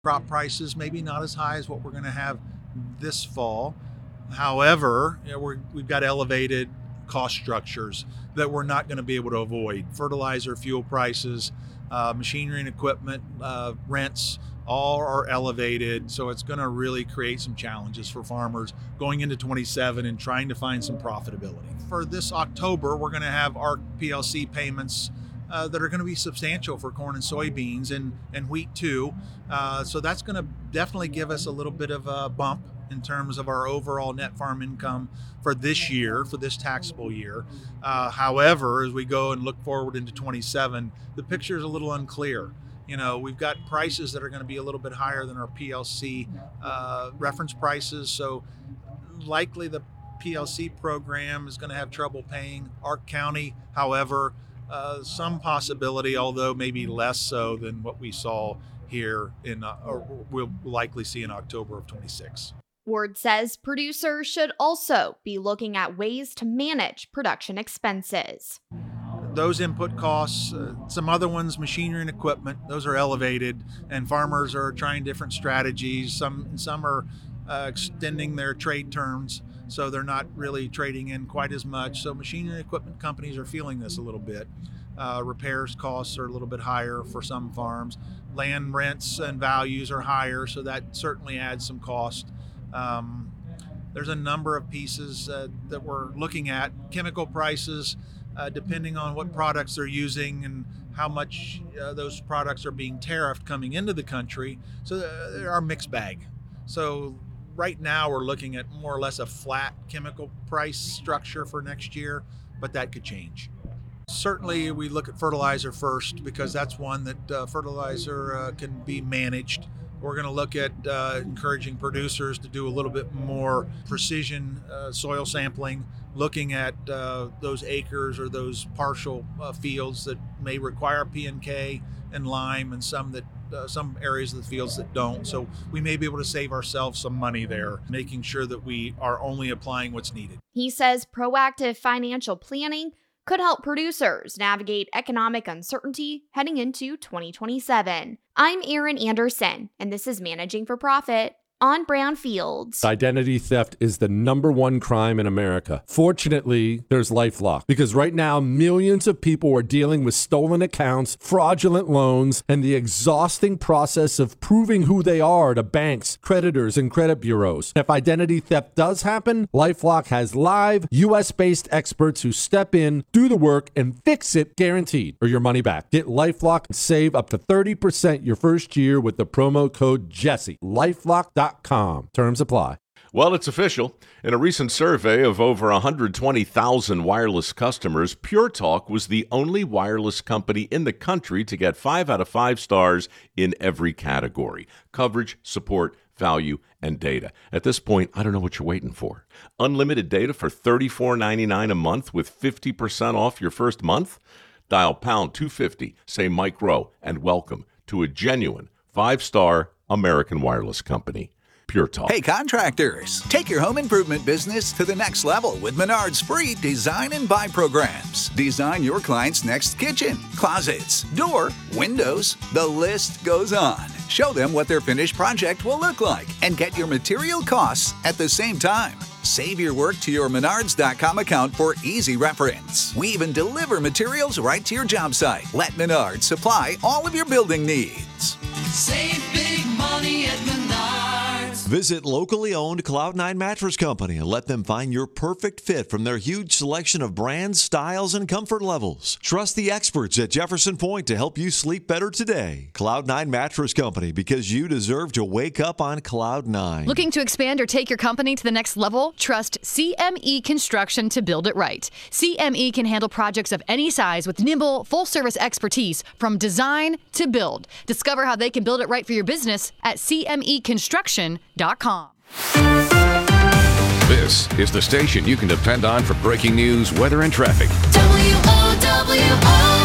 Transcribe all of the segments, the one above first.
Crop prices maybe not as high as what we're going to have this fall. However, we've got elevated cost structures that we're not going to be able to avoid. Fertilizer, fuel prices, machinery and equipment, rents, all are elevated. So it's going to really create some challenges for farmers going into 27 and trying to find some profitability. For this October, we're going to have our PLC payments that are going to be substantial for corn and soybeans and wheat too. So that's going to definitely give us a little bit of a bump in terms of our overall net farm income for this year, for this taxable year. However, as we go and look forward into 27, the picture is a little unclear. We've got prices that are going to be a little bit higher than our PLC reference prices. So likely the PLC program is going to have trouble paying Ark County. However, some possibility, although maybe less so than what we saw here or we'll likely see in October of 26. Ward says producers should also be looking at ways to manage production expenses. Those input costs, some other ones, machinery and equipment, those are elevated, and farmers are trying different strategies. Some are extending their trade terms, so they're not really trading in quite as much. So machinery and equipment companies are feeling this a little bit. Repairs costs are a little bit higher for some farms. Land rents and values are higher, so that certainly adds some cost. There's a number of pieces that we're looking at. Chemical prices, depending on what products they're using and how much those products are being tariffed coming into the country. So they are a mixed bag. So right now we're looking at more or less a flat chemical price structure for next year, but that could change. Certainly we look at fertilizer first because that's one that fertilizer can be managed. We're going to look at encouraging producers to do a little bit more precision soil sampling, looking at those acres or those partial fields that may require P&K and lime, and some areas of the fields that don't. So we may be able to save ourselves some money there, making sure that we are only applying what's needed. He says proactive financial planning could help producers navigate economic uncertainty heading into 2027. I'm Erin Anderson, and this is Managing for Profit on Brownfields. Identity theft is the #1 crime in America. Fortunately, there's LifeLock, because right now millions of people are dealing with stolen accounts, fraudulent loans, and the exhausting process of proving who they are to banks, creditors, and credit bureaus. If identity theft does happen, LifeLock has live, US-based experts who step in, do the work, and fix it guaranteed, or your money back. Get LifeLock and save up to 30% your first year with the promo code Jesse. LifeLock.com. Terms apply. Well, it's official. In a recent survey of over 120,000 wireless customers, Pure Talk was the only wireless company in the country to get 5 out of 5 stars in every category: coverage, support, value, and data. At this point, I don't know what you're waiting for. Unlimited data for $34.99 a month with 50% off your first month? Dial pound 250, say Mike Rowe, and welcome to a genuine 5-star American wireless company. Pure Talk. Hey contractors, take your home improvement business to the next level with Menard's free Design and Buy programs. Design your client's next kitchen, closets, door, windows, the list goes on. Show them what their finished project will look like and get your material costs at the same time. Save your work to your Menards.com account for easy reference. We even deliver materials right to your job site. Let Menards supply all of your building needs. Save big money at Menards. Visit locally owned Cloud9 Mattress Company and let them find your perfect fit from their huge selection of brands, styles, and comfort levels. Trust the experts at Jefferson Point to help you sleep better today. Cloud9 Mattress Company, because you deserve to wake up on Cloud 9. Looking to expand or take your company to the next level? Trust CME Construction to build it right. CME can handle projects of any size with nimble, full-service expertise from design to build. Discover how they can build it right for your business at CMEconstruction.com. This is the station you can depend on for breaking news, weather, and traffic. WOWO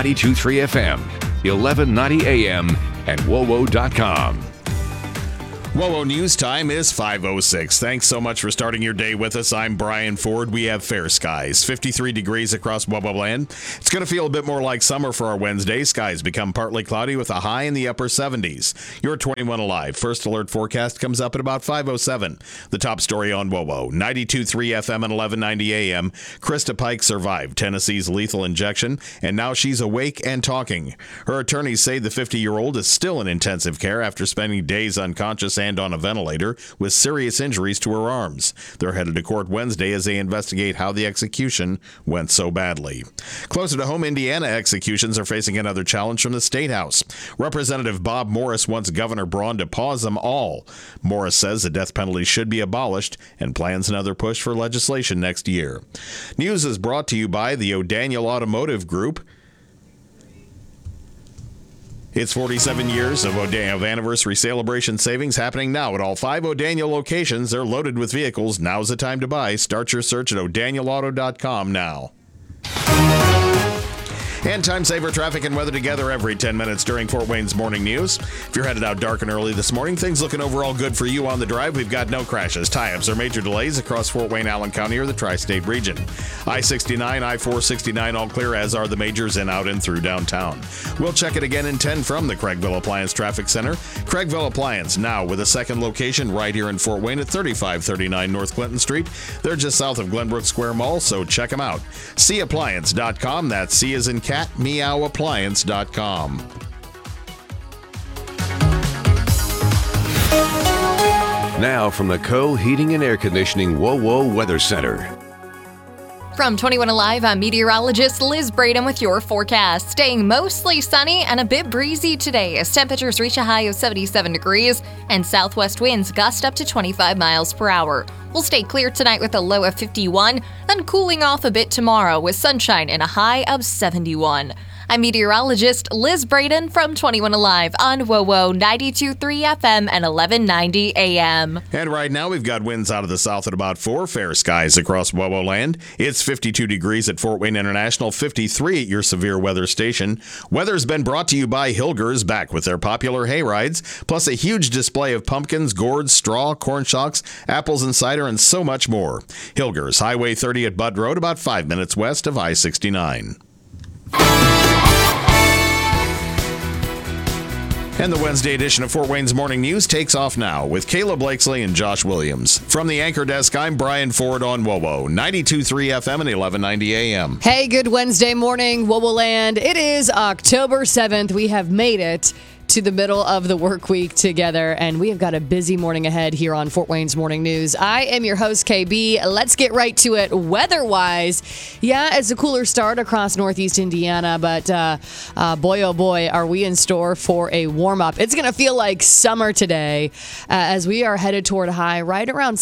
92.3 FM, 1190 AM, and WOWO.com. WOWO News Time is 5:06. Thanks so much for starting your day with us. I'm Brian Ford. We have fair skies, 53 degrees across WOWO land. It's going to feel a bit more like summer for our Wednesday. Skies become partly cloudy with a high in the upper 70s. Your 21 Alive First Alert forecast comes up at about 5:07. The top story on WOWO, 92.3 FM and 1190 AM. Krista Pike survived Tennessee's lethal injection, and now she's awake and talking. Her attorneys say the 50-year-old is still in intensive care after spending days unconscious and on a ventilator with serious injuries to her arms. They're headed to court Wednesday as they investigate how the execution went so badly. Closer to home, Indiana executions are facing another challenge from the State House. Representative Bob Morris wants Governor Braun to pause them all. Morris says the death penalty should be abolished and plans another push for legislation next year. News is brought to you by the O'Daniel Automotive Group. It's 47 years of anniversary celebration savings happening now at all 5 O'Daniel locations. They're loaded with vehicles. Now's the time to buy. Start your search at o'danielauto.com now. And time saver traffic and weather together every 10 minutes during Fort Wayne's morning news. If you're headed out dark and early this morning, things looking overall good for you on the drive. We've got no crashes, tie-ups, or major delays across Fort Wayne, Allen County, or the tri-state region. I-69, I-469 all clear, as are the majors in, out, and through downtown. We'll check it again in 10 from the Craigville Appliance Traffic Center. Craigville Appliance, now with a second location right here in Fort Wayne at 3539 North Clinton Street. They're just south of Glenbrook Square Mall, so check them out. Cappliance.com, that's C as in cat, meowappliance.com. Now from the Co-Heating and Air Conditioning WOWO Weather Center. From 21 Alive, I'm meteorologist Liz Braden with your forecast. Staying mostly sunny and a bit breezy today as temperatures reach a high of 77 degrees and southwest winds gust up to 25 miles per hour. We'll stay clear tonight with a low of 51, then cooling off a bit tomorrow with sunshine and a high of 71. I'm meteorologist Liz Braden from 21 Alive on WOWO 92.3 FM and 1190 AM. And right now we've got winds out of the south at about 4, fair skies across WOWO land. It's 52 degrees at Fort Wayne International, 53 at your severe weather station. Weather's been brought to you by Hilgers, back with their popular hay rides, plus a huge display of pumpkins, gourds, straw, corn shocks, apples and cider, and so much more. Hilgers, Highway 30 at Budd Road, about 5 minutes west of I-69. And the Wednesday edition of Fort Wayne's Morning News takes off now with Kayla Blakesley and Josh Williams. From the anchor desk, I'm Brian Ford on WOWO, 92.3 FM and 1190 AM. Hey, good Wednesday morning, WOWO land. It is October 7th. We have made it to the middle of the work week together, and we have got a busy morning ahead here on Fort Wayne's Morning News. I am your host, KB. Let's get right to it. Weather-wise, yeah, it's a cooler start across northeast Indiana, but boy, oh boy, are we in store for a warm-up. It's going to feel like summer today as we are headed toward a high right around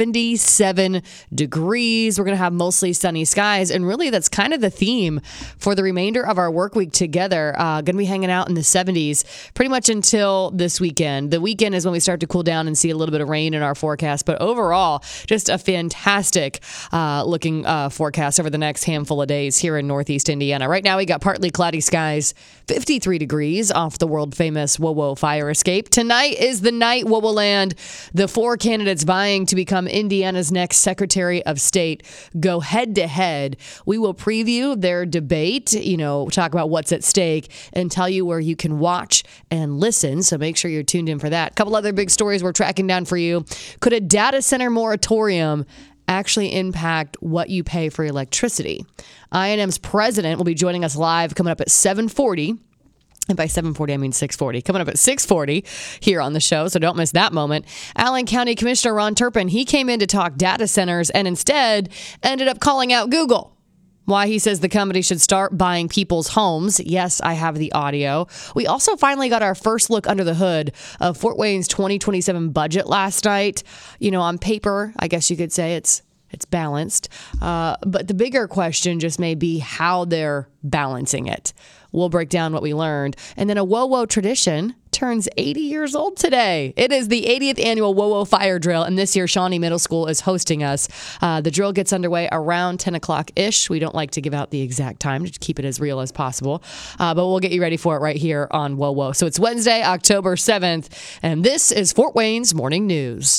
77 degrees. We're going to have mostly sunny skies, and really that's kind of the theme for the remainder of our work week together. Going to be hanging out in the 70s pretty much until this weekend. The weekend is when we start to cool down and see a little bit of rain in our forecast. But overall, just a fantastic looking forecast over the next handful of days here in Northeast Indiana. Right now, we got partly cloudy skies, 53 degrees off the world famous WOWO fire escape. Tonight is the night, WOWO land. The 4 candidates vying to become Indiana's next Secretary of State go head to head. We will preview their debate, talk about what's at stake, and tell you where you can watch and listen, so make sure you're tuned in for that. A couple other big stories we're tracking down for you. Could a data center moratorium actually impact what you pay for electricity? I&M's president will be joining us live coming up at 7:40. And by 7:40, I mean 6:40. Coming up at 6:40 here on the show, so don't miss that moment. Allen County Commissioner Ron Turpin, he came in to talk data centers and instead ended up calling out Google. Why he says the company should start buying people's homes. Yes, I have the audio. We also finally got our first look under the hood of Fort Wayne's 2027 budget last night. On paper, I guess you could say it's balanced. But the bigger question just may be how they're balancing it. We'll break down what we learned. And then a WOWO tradition turns 80 years old today. It is the 80th annual WOWO Fire Drill, and this year Shawnee Middle School is hosting us. The drill gets underway around 10 o'clock-ish. We don't like to give out the exact time to keep it as real as possible, but we'll get you ready for it right here on WOWO. So it's Wednesday, October 7th, and this is Fort Wayne's Morning News.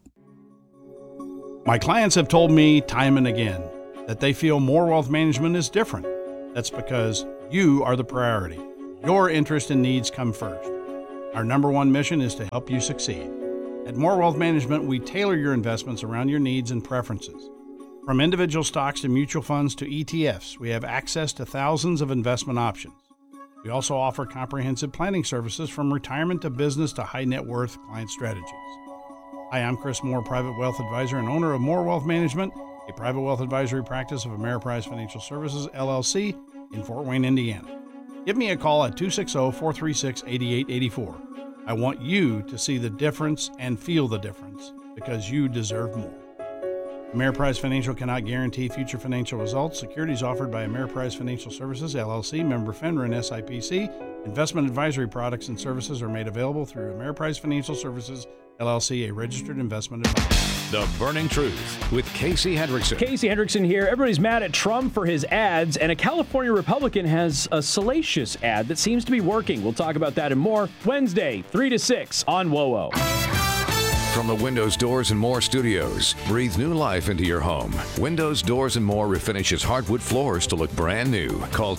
My clients have told me time and again that they feel More Wealth Management is different. That's because you are the priority. Your interest and needs come first. Our number one mission is to help you succeed. At More Wealth Management, we tailor your investments around your needs and preferences. From individual stocks to mutual funds to ETFs, we have access to thousands of investment options. We also offer comprehensive planning services from retirement to business to high net worth client strategies. Hi, I'm Chris Moore, Private Wealth Advisor and owner of More Wealth Management, a private wealth advisory practice of Ameriprise Financial Services, LLC, in Fort Wayne, Indiana. Give me a call at 260-436-8884. I want you to see the difference and feel the difference because you deserve more. Ameriprise Financial cannot guarantee future financial results. Securities offered by Ameriprise Financial Services, LLC, member FINRA and SIPC. Investment advisory products and services are made available through Ameriprise Financial Services, LLC, a registered investment advisor. The Burning Truth with Casey Hendrickson. Casey Hendrickson here. Everybody's mad at Trump for his ads, and a California Republican has a salacious ad that seems to be working. We'll talk about that and more Wednesday, 3 to 6 on WOWO. From the Windows, Doors, and More studios, breathe new life into your home. Windows, Doors, and More refinishes hardwood floors to look brand new. Call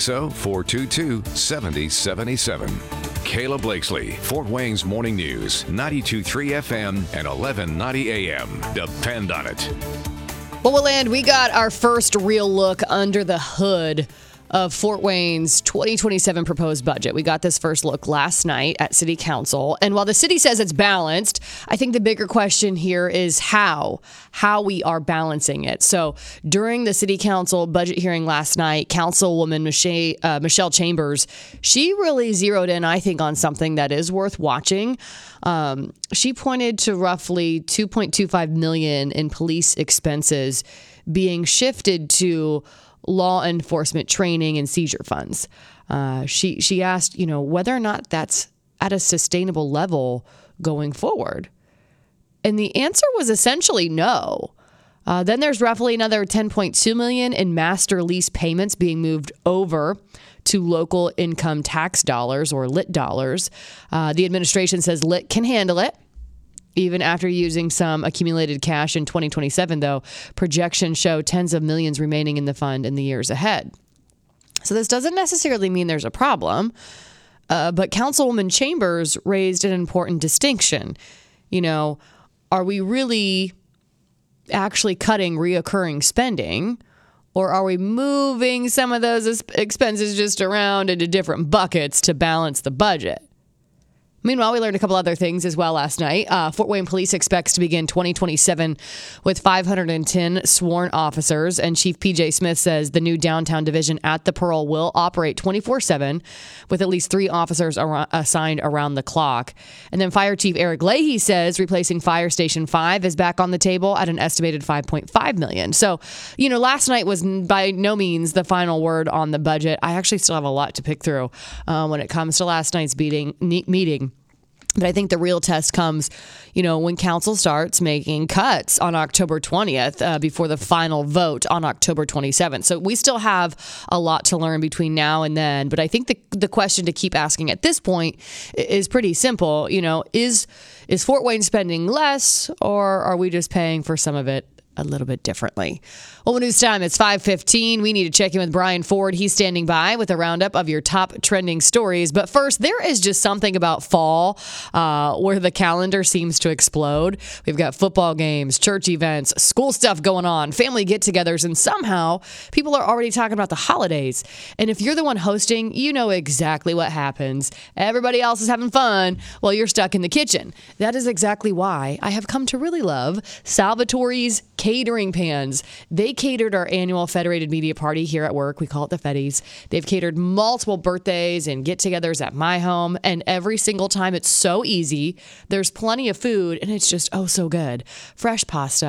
260-422-7077. Kayla Blakesley, Fort Wayne's Morning News, 92.3 FM and 1190 AM. Depend on it. Well, and we got our first real look under the hood of Fort Wayne's 2027 proposed budget. We got this first look last night at City Council. And while the city says it's balanced, I think the bigger question here is how we are balancing it. So during the City Council budget hearing last night, Councilwoman Michelle Chambers, she really zeroed in, I think, on something that is worth watching. She pointed to roughly $2.25 million in police expenses being shifted to law enforcement training and seizure funds. She asked, whether or not that's at a sustainable level going forward. And the answer was essentially no. Then there's roughly another $10.2 million in master lease payments being moved over to local income tax dollars or LIT dollars. The administration says LIT can handle it. Even after using some accumulated cash in 2027, though, projections show tens of millions remaining in the fund in the years ahead. So this doesn't necessarily mean there's a problem, but Councilwoman Chambers raised an important distinction. Are we really actually cutting reoccurring spending, or are we moving some of those expenses just around into different buckets to balance the budget? Meanwhile, we learned a couple other things as well last night. Fort Wayne Police expects to begin 2027 with 510 sworn officers, and Chief P.J. Smith says the new downtown division at the Pearl will operate 24/7 with at least 3 officers assigned around the clock. And then Fire Chief Eric Leahy says replacing Fire Station 5 is back on the table at an estimated $5.5 million. So, last night was by no means the final word on the budget. I actually still have a lot to pick through when it comes to last night's meeting. But I think the real test comes, when council starts making cuts on October 20th before the final vote on October 27th. So we still have a lot to learn between now and then. But I think the question to keep asking at this point is pretty simple. Is Fort Wayne spending less, or are we just paying for some of it a little bit differently? Well, news time. It's 5:15. We need to check in with Brian Ford. He's standing by with a roundup of your top trending stories. But first, there is just something about fall where the calendar seems to explode. We've got football games, church events, school stuff going on, family get-togethers, and somehow people are already talking about the holidays. And if you're the one hosting, you know exactly what happens. Everybody else is having fun while you're stuck in the kitchen. That is exactly why I have come to really love Salvatore's catering pans. They catered our annual Federated Media Party here at work. We call it the Feddies. They've catered multiple birthdays and get-togethers at my home, and every single time it's so easy. There's plenty of food, and it's just so good. Fresh pasta,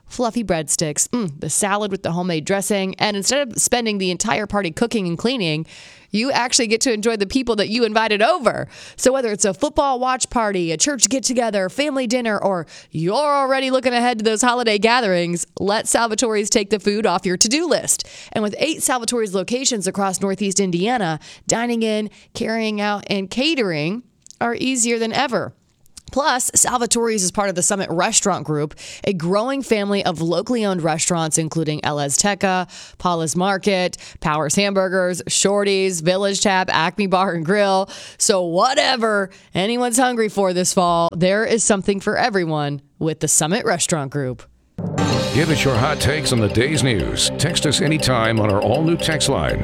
fluffy breadsticks, the salad with the homemade dressing, and instead of spending the entire party cooking and cleaning, you actually get to enjoy the people that you invited over. So whether it's a football watch party, a church get-together, family dinner, or you're already looking ahead to those holiday gatherings, let Salvatore's take the food off your to-do list. And with 8 Salvatore's locations across Northeast Indiana, dining in, carrying out, and catering are easier than ever. Plus, Salvatore's is part of the Summit Restaurant Group, a growing family of locally owned restaurants, including El Azteca, Paula's Market, Powers Hamburgers, Shorty's, Village Tap, Acme Bar and Grill. So whatever anyone's hungry for this fall, there is something for everyone with the Summit Restaurant Group. Give us your hot takes on the day's news. Text us anytime on our all-new text line,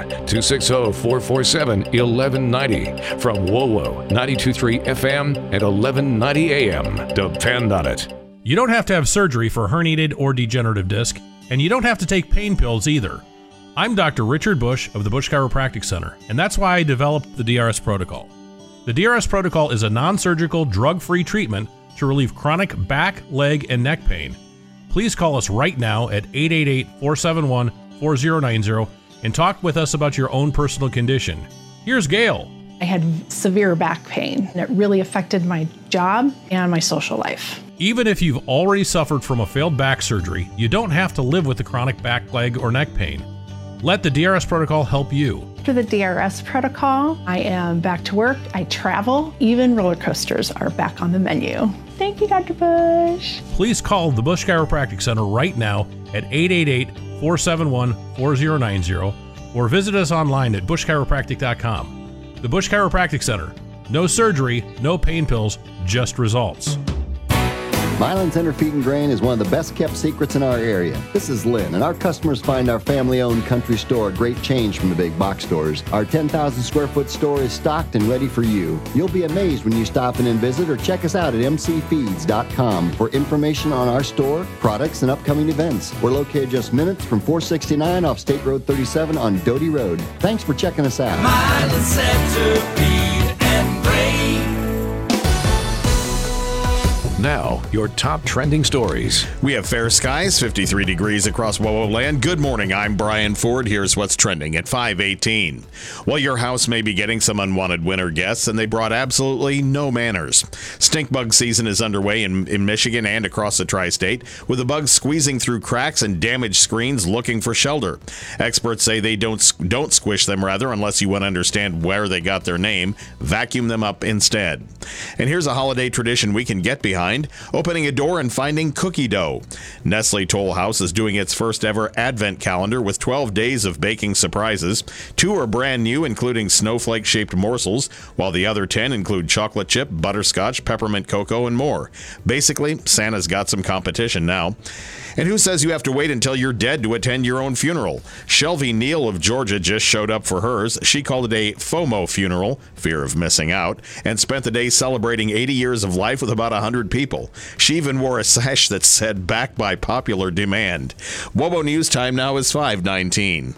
260-447-1190 from WOWO 92.3 FM and 1190 AM. Depend on it. You don't have to have surgery for herniated or degenerative disc, and you don't have to take pain pills either. I'm Dr. Richard Bush of the Bush Chiropractic Center, and that's why I developed the DRS Protocol. The DRS Protocol is a non-surgical, drug-free treatment to relieve chronic back, leg, and neck pain. Please call us right now at 888-471-4090 and talk with us about your own personal condition. Here's Gail. I had severe back pain, and it really affected my job and my social life. Even if you've already suffered from a failed back surgery, you don't have to live with the chronic back, leg, or neck pain. Let the DRS Protocol help you. After the DRS Protocol, I am back to work. I travel. Even roller coasters are back on the menu. Thank you, Dr. Bush. Please call the Bush Chiropractic Center right now at 888-471-4090 or visit us online at bushchiropractic.com. The Bush Chiropractic Center. No surgery, no pain pills, just results. Milan Center Feed and Grain is one of the best kept secrets in our area. This is Lynn, and our customers find our family-owned country store a great change from the big box stores. Our 10,000 square foot store is stocked and ready for you. You'll be amazed when you stop in and visit or check us out at mcfeeds.com for information on our store, products, and upcoming events. We're located just minutes from 469 off State Road 37 on Doty Road. Thanks for checking us out. Milan Center Feed and Grain. Now, your top trending stories. We have fair skies, 53 degrees across WOWO land. Good morning, I'm Brian Ford. Here's what's trending at 5:18. Well, your house may be getting some unwanted winter guests, and they brought absolutely no manners. Stink bug season is underway in Michigan and across the tri-state, with the bugs squeezing through cracks and damaged screens looking for shelter. Experts say they don't squish them, rather, unless you want to understand where they got their name. Vacuum them up instead. And here's a holiday tradition we can get behind. Opening a door and finding cookie dough. Nestle Toll House is doing its first ever advent calendar with 12 days of baking surprises. 2 are brand new, including snowflake-shaped morsels, while the other 10 include chocolate chip, butterscotch, peppermint cocoa, and more. Basically, Santa's got some competition now. And who says you have to wait until you're dead to attend your own funeral? Shelby Neal of Georgia just showed up for hers. She called it a FOMO funeral, fear of missing out, and spent the day celebrating 80 years of life with about 100 people. She even wore a sash that said, "Back by popular demand." WOWO News time now is 5:19.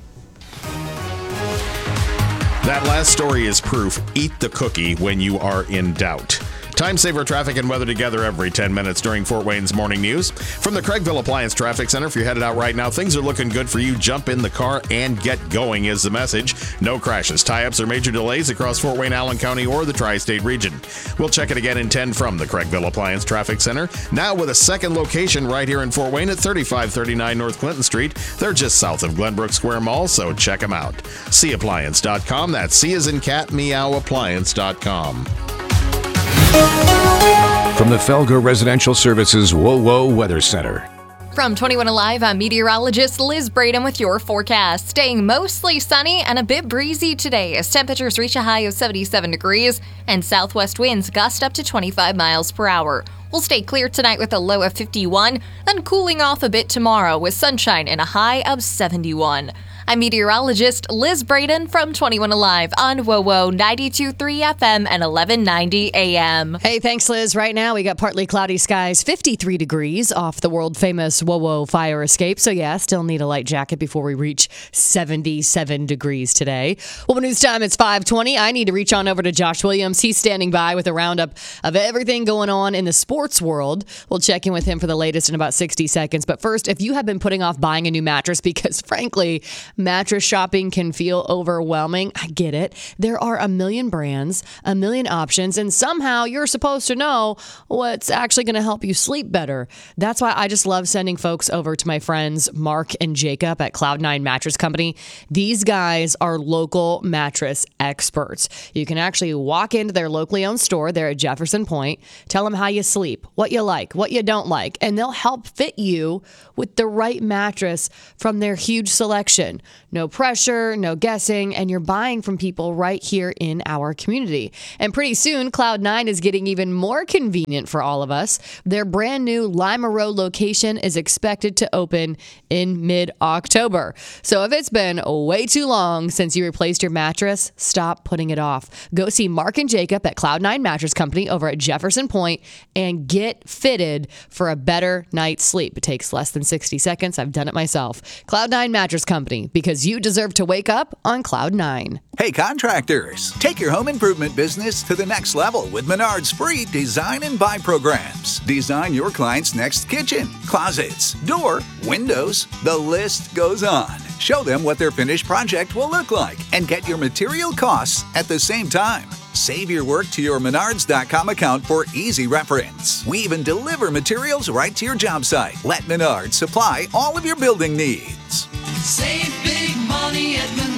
That last story is proof. Eat the cookie when you are in doubt. Time saver traffic and weather together every 10 minutes during Fort Wayne's morning news. From the Craigville Appliance Traffic Center, if you're headed out right now, things are looking good for you. Jump in the car and get going is the message. No crashes, tie-ups, or major delays across Fort Wayne, Allen County, or the tri-state region. We'll check it again in 10 from the Craigville Appliance Traffic Center. Now with a second location right here in Fort Wayne at 3539 North Clinton Street. They're just south of Glenbrook Square Mall, so check them out. Seappliance.com. That's C as in cat, meow, appliance.com. From the Felger Residential Services WOWO Weather Center. From 21 Alive, I'm meteorologist Liz Braden with your forecast. Staying mostly sunny and a bit breezy today as temperatures reach a high of 77 degrees and southwest winds gust up to 25 miles per hour. We'll stay clear tonight with a low of 51, then cooling off a bit tomorrow with sunshine and a high of 71. I'm meteorologist Liz Braden from 21 Alive on WOWO 92.3 FM and 1190 AM. Hey, thanks, Liz. Right now, we got partly cloudy skies, 53 degrees off the world-famous WOWO fire escape. So, yeah, still need a light jacket before we reach 77 degrees today. Well, news time, it's 5:20. I need to reach on over to Josh Williams. He's standing by with a roundup of everything going on in the sports world. We'll check in with him for the latest in about 60 seconds. But first, if you have been putting off buying a new mattress because, frankly, mattress shopping can feel overwhelming, I get it. There are a million brands, a million options, and somehow you're supposed to know what's actually going to help you sleep better. That's why I just love sending folks over to my friends Mark and Jacob at Cloud9 Mattress Company. These guys are local mattress experts. You can actually walk into their locally owned store there at Jefferson Point, tell them how you sleep, what you like, what you don't like, and they'll help fit you with the right mattress from their huge selection. No pressure, no guessing, and you're buying from people right here in our community. And pretty soon, Cloud9 is getting even more convenient for all of us. Their brand new Lima Road location is expected to open in mid-October. So if it's been way too long since you replaced your mattress, stop putting it off. Go see Mark and Jacob at Cloud9 Mattress Company over at Jefferson Point and get fitted for a better night's sleep. It takes less than 60 seconds. I've done it myself. Cloud9 Mattress Company, because you deserve to wake up on Cloud9. Hey, contractors, take your home improvement business to the next level with Menard's free design and buy programs. Design your client's next kitchen, closets, door, windows, the list goes on. Show them what their finished project will look like and get your material costs at the same time. Save your work to your Menards.com account for easy reference. We even deliver materials right to your job site. Let Menards supply all of your building needs. Save big money at Menards.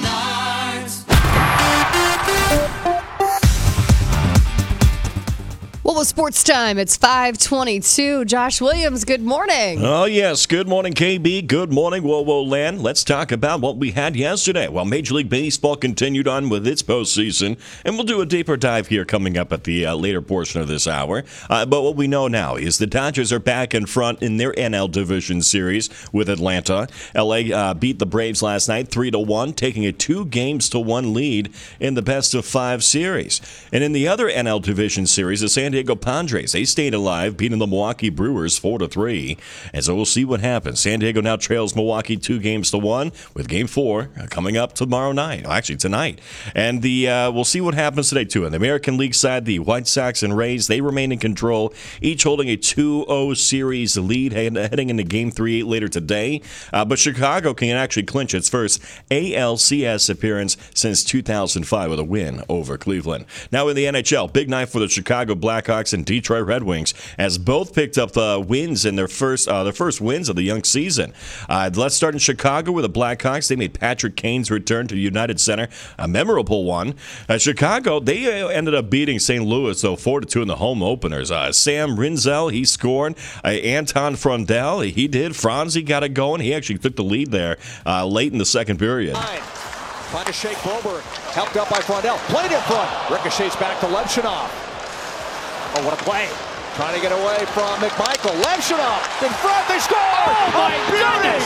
Well, with sports time, it's 5:22. Josh Williams, good morning. Oh, yes. Good morning, KB. Good morning, WOWO Land. Let's talk about what we had yesterday. Well, Major League Baseball continued on with its postseason, and we'll do a deeper dive here coming up at the later portion of this hour. But what we know now is the Dodgers are back in front in their NL Division Series with Atlanta. LA beat the Braves last night 3-1, taking a 2-1 lead in the best-of-5 series. And in the other NL Division Series, the San Diego Padres, they stayed alive, beating the Milwaukee Brewers 4-3. And so we'll see what happens. San Diego now trails Milwaukee 2-1 with Game 4 coming up tomorrow night. Actually, tonight. And we'll see what happens today, too. On the American League side, the White Sox and Rays, they remain in control, each holding a 2-0 series lead heading into Game 3 later today. But Chicago can actually clinch its first ALCS appearance since 2005 with a win over Cleveland. Now in the NHL, big night for the Chicago Blackhawks and Detroit Red Wings, as both picked up wins in their first wins of the young season. Let's start in Chicago with the Blackhawks. They made Patrick Kane's return to United Center a memorable one. Chicago, they ended up beating St. Louis, though, 4-2 in the home openers. Sam Rinzel, he scored. Anton Frondel, he did. Franzi got it going. He actually took the lead there late in the second period. Trying to shake Broberg, helped out by Frondel. Played in front. Ricochets back to Levshunov. Oh, what a play. Trying to get away from McMichael. Levshunov in front. They score! Oh, my goodness!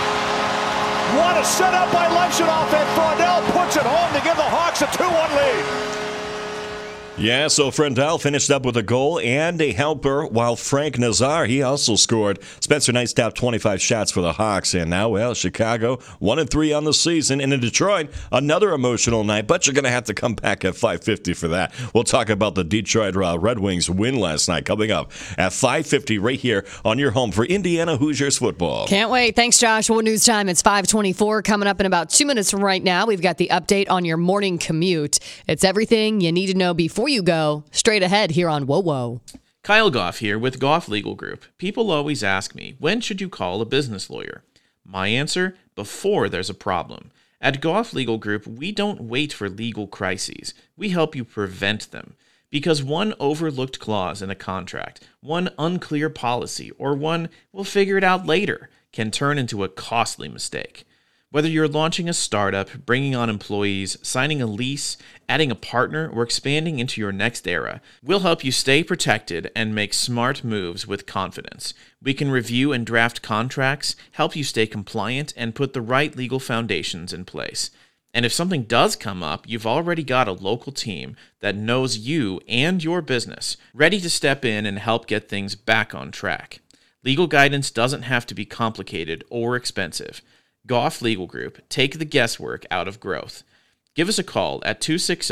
What a setup by Levshunov, and Frondel puts it home to give the Hawks a 2-1 lead. Yeah, so Frondel finished up with a goal and a helper, while Frank Nazar, he also scored. Spencer Knight stopped 25 shots for the Hawks, and now, well, Chicago 1-3 on the season. And in Detroit, another emotional night, but you're going to have to come back at 5:50 for that. We'll talk about the Detroit Red Wings win last night coming up at 5:50 right here on your home for Indiana Hoosiers football. Can't wait. Thanks, Josh. Well, news time. It's 5:24. Coming up in about 2 minutes from right now, we've got the update on your morning commute. It's everything you need to know before you go. Straight ahead here on WOWO. Kyle Goff here with Goff Legal Group. People always ask me, when should you call a business lawyer? My answer, before there's a problem. At Goff Legal Group, we don't wait for legal crises. We help you prevent them. Because one overlooked clause in a contract, one unclear policy, or one "we'll figure it out later" can turn into a costly mistake. Whether you're launching a startup, bringing on employees, signing a lease, adding a partner, or expanding into your next era, we'll help you stay protected and make smart moves with confidence. We can review and draft contracts, help you stay compliant, and put the right legal foundations in place. And if something does come up, you've already got a local team that knows you and your business, ready to step in and help get things back on track. Legal guidance doesn't have to be complicated or expensive. Goff Legal Group, take the guesswork out of growth. Give us a call at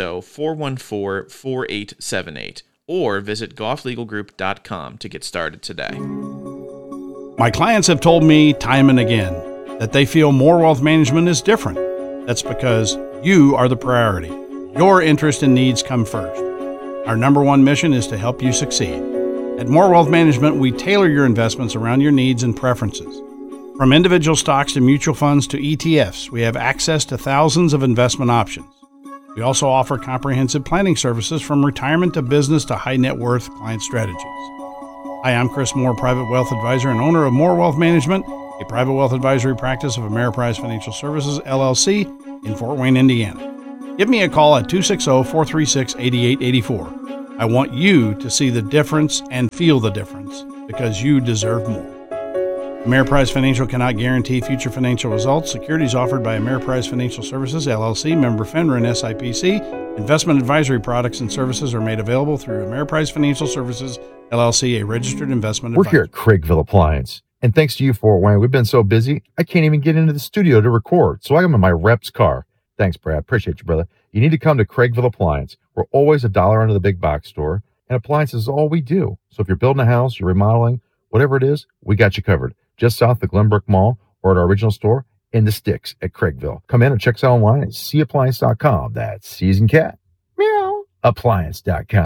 260-414-4878 or visit gofflegalgroup.com to get started today. My clients have told me time and again that they feel More Wealth Management is different. That's because you are the priority. Your interest and needs come first. Our number one mission is to help you succeed. At More Wealth Management, we tailor your investments around your needs and preferences. From individual stocks to mutual funds to ETFs, we have access to thousands of investment options. We also offer comprehensive planning services from retirement to business to high net worth client strategies. Hi, I'm Chris Moore, Private Wealth Advisor and owner of More Wealth Management, a private wealth advisory practice of Ameriprise Financial Services, LLC, in Fort Wayne, Indiana. Give me a call at 260-436-8884. I want you to see the difference and feel the difference because you deserve more. Ameriprise Financial cannot guarantee future financial results. Securities offered by Ameriprise Financial Services, LLC, member FINRA and SIPC. Investment advisory products and services are made available through Ameriprise Financial Services, LLC, a registered investment advisor. We're here at Craigville Appliance. And thanks to you, Fort Wayne, we've been so busy, I can't even get into the studio to record. So I'm in my rep's car. Thanks, Brad. Appreciate you, brother. You need to come to Craigville Appliance. We're always $1 under the big box store, and appliances is all we do. So if you're building a house, you're remodeling, whatever it is, we got you covered. Just south of the Glenbrook Mall or at our original store in the Sticks at Craigville. Come in and check us out online at cappliance.com. That's C as in cat. Meow. Appliance.com.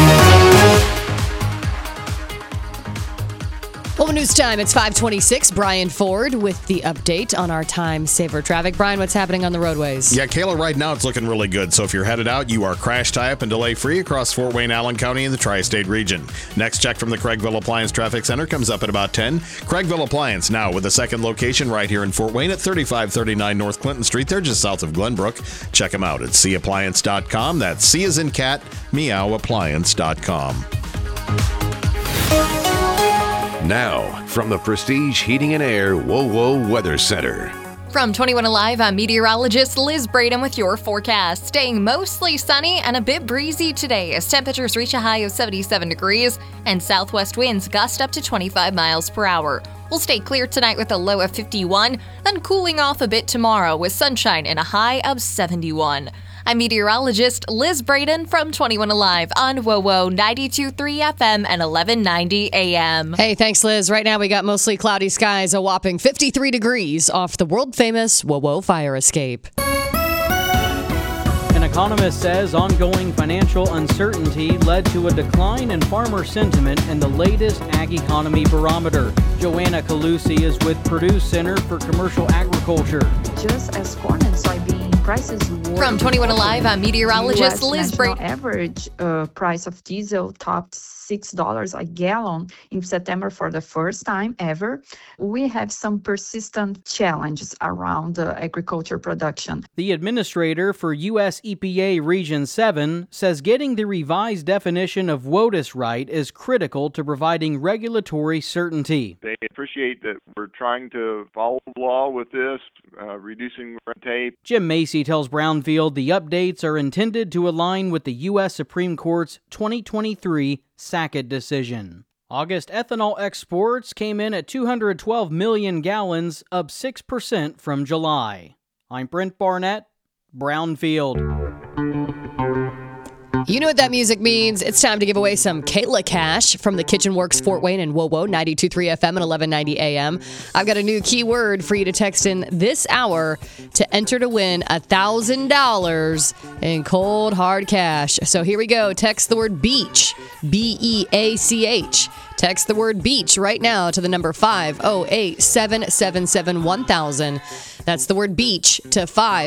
Well, news time. It's 5:26. Brian Ford with the update on our time saver traffic. Brian, what's happening on the roadways? Yeah, Kayla, right now it's looking really good. So if you're headed out, you are crash tie-up and delay-free across Fort Wayne, Allen County, and the Tri-State region. Next check from the Craigville Appliance Traffic Center comes up at about 10. Craigville Appliance now with a second location right here in Fort Wayne at 3539 North Clinton Street. They're just south of Glenbrook. Check them out at cappliance.com. That's C as in cat, meowappliance.com. Now, from the Prestige Heating and Air WoWo Weather Center. From 21 Alive, I'm meteorologist Liz Braden with your forecast. Staying mostly sunny and a bit breezy today as temperatures reach a high of 77 degrees and southwest winds gust up to 25 miles per hour. We'll stay clear tonight with a low of 51, then cooling off a bit tomorrow with sunshine and a high of 71. I'm meteorologist Liz Braden from 21 Alive on WoWo 92.3 FM and 1190 AM. Hey, thanks, Liz. Right now we got mostly cloudy skies, a whopping 53 degrees off the world-famous WoWo fire escape. An economist says ongoing financial uncertainty led to a decline in farmer sentiment in the latest Ag Economy Barometer. Joanna Calusi is with Purdue Center for Commercial Agriculture. Just as corn and soybean prices From 21 Alive, I'm meteorologist US Liz Braden. Average price of diesel topped $6 a gallon in September for the first time ever. We have some persistent challenges around agriculture production. The administrator for U.S. EPA Region 7 says getting the revised definition of WOTUS right is critical to providing regulatory certainty. They appreciate that we're trying to follow the law with this, reducing red tape. Jim Macy tells Brownfield the updates are intended to align with the U.S. Supreme Court's 2023 Sackett decision. August ethanol exports came in at 212 million gallons, up 6% from July. I'm Brent Barnett, Brownfield. You know what that music means. It's time to give away some Kayla cash from the Kitchen Works Fort Wayne and WoWo 92.3 FM and 1190 AM. I've got a new keyword for you to text in this hour to enter to win $1,000 in cold hard cash. So here we go. Text the word beach, BEACH. Text the word beach right now to the number 508-777-1000. That's the word beach to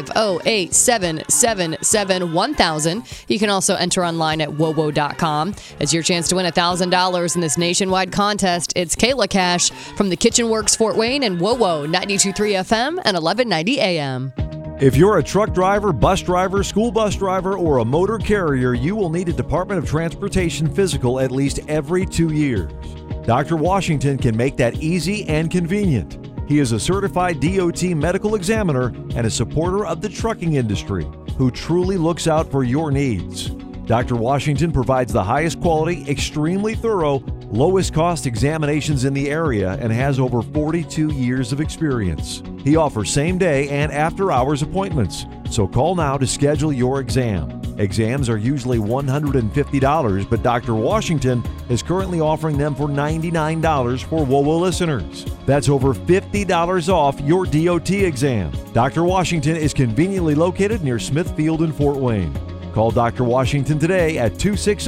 508-777-1000. You can also enter online at wowo.com. It's your chance to win $1,000 in this nationwide contest. It's Kayla Cash from the Kitchen Works Fort Wayne and WOWO 92.3 FM and 1190 AM. If you're a truck driver, bus driver, school bus driver, or a motor carrier, you will need a Department of Transportation physical at least every 2 years. Dr. Washington can make that easy and convenient. He is a certified DOT medical examiner and a supporter of the trucking industry who truly looks out for your needs. Dr. Washington provides the highest quality, extremely thorough, lowest cost examinations in the area and has over 42 years of experience. He offers same-day and after-hours appointments, so call now to schedule your exam. Exams are usually $150, but Dr. Washington is currently offering them for $99 for WOWO listeners. That's over $50 off your DOT exam. Dr. Washington is conveniently located near Smithfield in Fort Wayne. Call Dr. Washington today at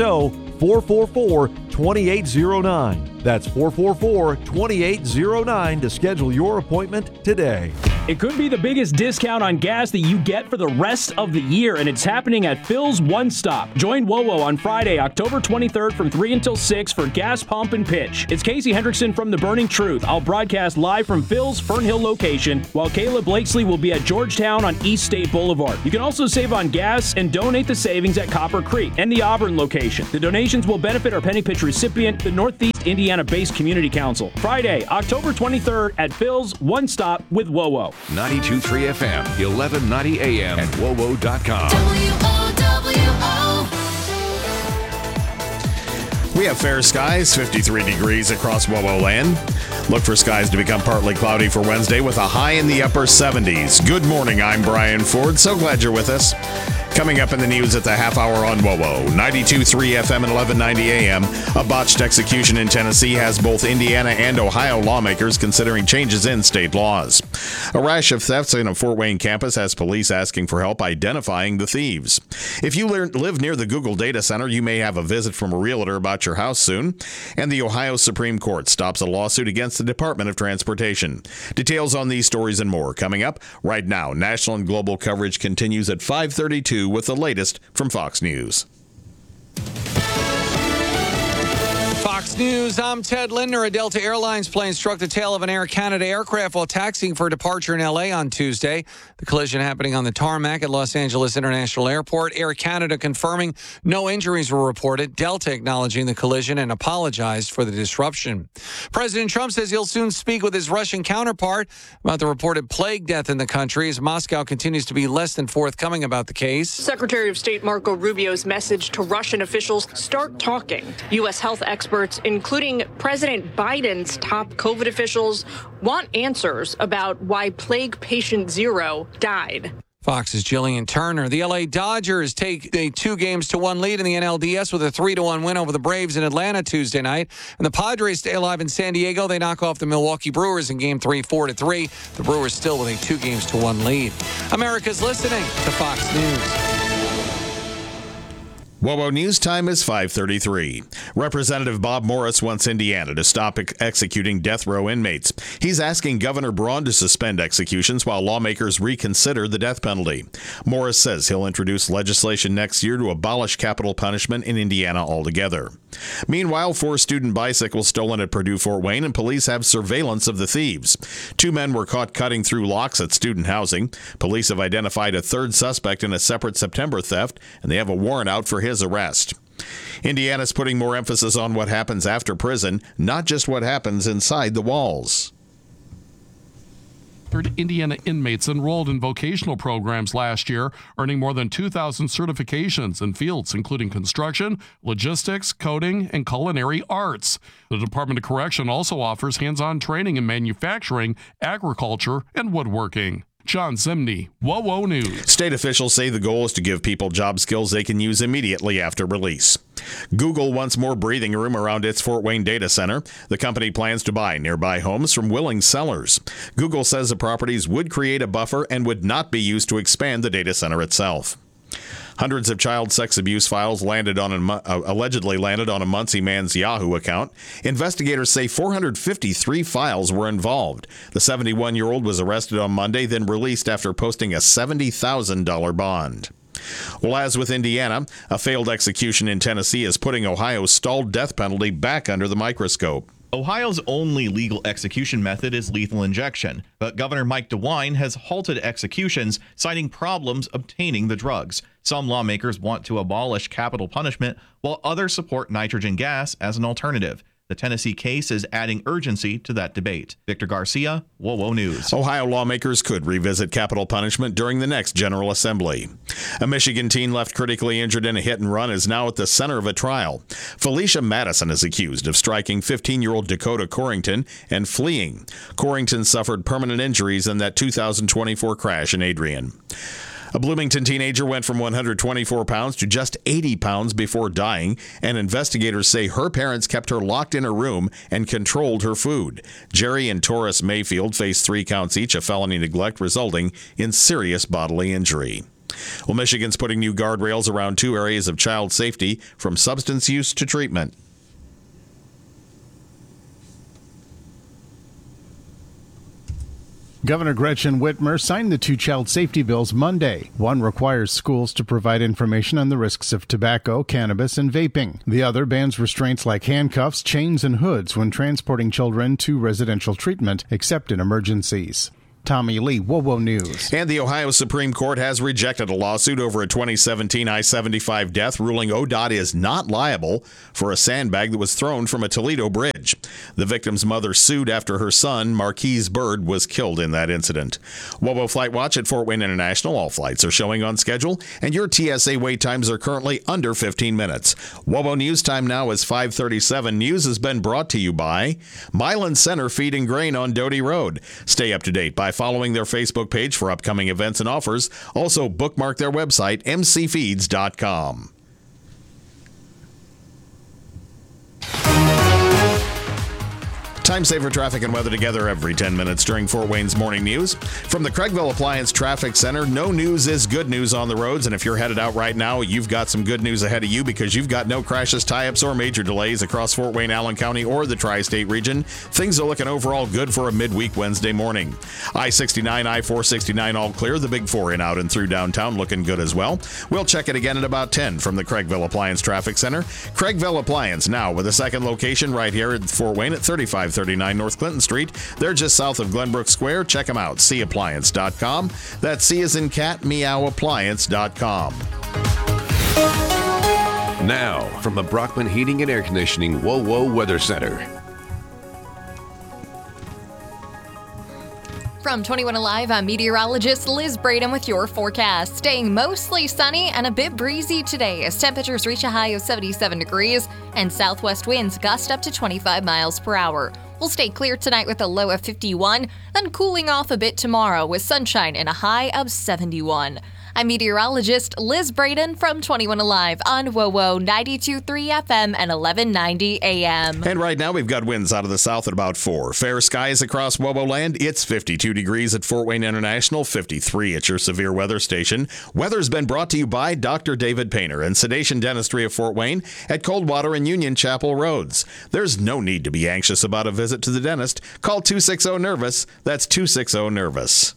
260-444-2809. That's 444-2809 to schedule your appointment today. It could be the biggest discount on gas that you get for the rest of the year, and it's happening at Phil's One Stop. Join WOWO on Friday, October 23rd from 3 until 6 for Gas Pump and Pitch. It's Casey Hendrickson from The Burning Truth. I'll broadcast live from Phil's Fern Hill location, while Kayla Blakesley will be at Georgetown on East State Boulevard. You can also save on gas and donate the savings at Copper Creek and the Auburn location. The donations will benefit our Penny Pitch recipient, the Northeast Indiana-based Community Council. Friday, October 23rd at Phil's One Stop with WOWO. 92.3 FM, 1190 AM, and WOWO.com. We have fair skies, 53 degrees across WOWO land. Look for skies to become partly cloudy for Wednesday with a high in the upper 70s. Good morning, I'm Brian Ford. So glad you're with us. Coming up in the news at the half hour on WOWO, 92.3 FM and 1190 AM. A botched execution in Tennessee has both Indiana and Ohio lawmakers considering changes in state laws. A rash of thefts in a Fort Wayne campus has police asking for help identifying the thieves. If you live near the Google Data Center, you may have a visit from a realtor about your house soon. And the Ohio Supreme Court stops a lawsuit against the Department of Transportation. Details on these stories and more coming up right now. National and global coverage continues at 5:32 with the latest from Fox News. Fox News, I'm Ted Lindner. A Delta Airlines plane struck the tail of an Air Canada aircraft while taxiing for departure in L.A. on Tuesday. The collision happening on the tarmac at Los Angeles International Airport. Air Canada confirming no injuries were reported. Delta acknowledging the collision and apologized for the disruption. President Trump says he'll soon speak with his Russian counterpart about the reported plague death in the country as Moscow continues to be less than forthcoming about the case. Secretary of State Marco Rubio's message to Russian officials: start talking. U.S. health experts, including President Biden's top COVID officials, want answers about why plague patient 0 died. Fox's Jillian Turner. The L.A. Dodgers take a 2-1 lead in the NLDS with a 3-1 win over the Braves in Atlanta Tuesday night. And the Padres stay alive in San Diego. They knock off the Milwaukee Brewers in Game 3, 4-3. The Brewers still with a 2-1 lead. America's listening to Fox News. WOWO News time is 5:33. Representative Bob Morris wants Indiana to stop executing death row inmates. He's asking Governor Braun to suspend executions while lawmakers reconsider the death penalty. Morris says he'll introduce legislation next year to abolish capital punishment in Indiana altogether. Meanwhile, 4 student bicycles stolen at Purdue Fort Wayne, and police have surveillance of the thieves. 2 men were caught cutting through locks at student housing. Police have identified a 3rd suspect in a separate September theft, and they have a warrant out for his arrest. Indiana's putting more emphasis on what happens after prison, not just what happens inside the walls. Indiana inmates enrolled in vocational programs last year, earning more than 2,000 certifications in fields including construction, logistics, coding, and culinary arts. The Department of Correction also offers hands-on training in manufacturing, agriculture, and woodworking. John Zimney, WOWO News. State officials say the goal is to give people job skills they can use immediately after release. Google wants more breathing room around its Fort Wayne data center. The company plans to buy nearby homes from willing sellers. Google says the properties would create a buffer and would not be used to expand the data center itself. Hundreds of child sex abuse files allegedly landed on a Muncie man's Yahoo account. Investigators say 453 files were involved. The 71-year-old was arrested on Monday, then released after posting a $70,000 bond. Well, as with Indiana, a failed execution in Tennessee is putting Ohio's stalled death penalty back under the microscope. Ohio's only legal execution method is lethal injection, but Governor Mike DeWine has halted executions, citing problems obtaining the drugs. Some lawmakers want to abolish capital punishment, while others support nitrogen gas as an alternative. The Tennessee case is adding urgency to that debate. Victor Garcia, WOWO News. Ohio lawmakers could revisit capital punishment during the next General Assembly. A Michigan teen left critically injured in a hit and run is now at the center of a trial. Felicia Madison is accused of striking 15-year-old Dakota Corrington and fleeing. Corrington suffered permanent injuries in that 2024 crash in Adrian. A Bloomington teenager went from 124 pounds to just 80 pounds before dying, and investigators say her parents kept her locked in a room and controlled her food. Jerry and Taurus Mayfield face 3 counts each of felony neglect, resulting in serious bodily injury. Well, Michigan's putting new guardrails around 2 areas of child safety, from substance use to treatment. Governor Gretchen Whitmer signed the 2 child safety bills Monday. One requires schools to provide information on the risks of tobacco, cannabis, and vaping. The other bans restraints like handcuffs, chains, and hoods when transporting children to residential treatment, except in emergencies. Tommy Lee, WOWO News. And the Ohio Supreme Court has rejected a lawsuit over a 2017 I-75 death, ruling ODOT is not liable for a sandbag that was thrown from a Toledo bridge. The victim's mother sued after her son, Marquise Bird, was killed in that incident. WOWO Flight Watch at Fort Wayne International. All flights are showing on schedule, and your TSA wait times are currently under 15 minutes. WOWO News time now is 5:37. News has been brought to you by Milan Center Feed and Grain on Doty Road. Stay up to date by following their Facebook page for upcoming events and offers. Also, bookmark their website, mcfeeds.com. Time saver traffic and weather together every 10 minutes during Fort Wayne's morning news. From the Craigville Appliance Traffic Center, no news is good news on the roads. And if you're headed out right now, you've got some good news ahead of you, because you've got no crashes, tie-ups, or major delays across Fort Wayne, Allen County, or the tri-state region. Things are looking overall good for a midweek Wednesday morning. I-69, I-469 all clear. The Big 4 in, out, and through downtown looking good as well. We'll check it again at about 10 from the Craigville Appliance Traffic Center. Craigville Appliance now with a second location right here at Fort Wayne at 3539 North Clinton Street. They're just south of Glenbrook Square. Check them out, cappliance.com. That's C as in cat, meowappliance.com. Now, from the Brockman Heating and Air Conditioning WOWO Weather Center. From 21 Alive, I'm meteorologist Liz Braden with your forecast. Staying mostly sunny and a bit breezy today as temperatures reach a high of 77 degrees and southwest winds gust up to 25 miles per hour. We'll stay clear tonight with a low of 51, then cooling off a bit tomorrow with sunshine and a high of 71. I'm meteorologist Liz Braden from 21 Alive on WOWO 92.3 FM and 1190 AM. And right now we've got winds out of the south at about 4. Fair skies across WOWO land. It's 52 degrees at Fort Wayne International, 53 at your severe weather station. Weather's been brought to you by Dr. David Painter and Sedation Dentistry of Fort Wayne at Coldwater and Union Chapel Roads. There's no need to be anxious about a visit to the dentist. Call 260-NERVOUS. That's 260-NERVOUS.